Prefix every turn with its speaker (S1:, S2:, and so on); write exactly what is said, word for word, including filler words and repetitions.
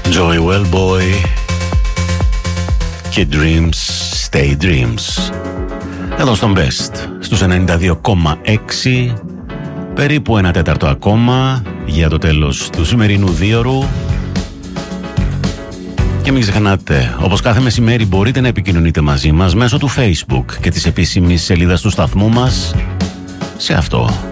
S1: Joy Wellboy και Dreams Stay Dreams. Εδώ στον Best στους ενενήντα δύο κόμμα έξι, περίπου ένα τέταρτο ακόμα για το τέλος του σημερινού δίωρου. Και μην ξεχνάτε, όπως κάθε μεσημέρι μπορείτε να επικοινωνείτε μαζί μας μέσω του Facebook και της επίσημης σελίδας του σταθμού μας σε αυτό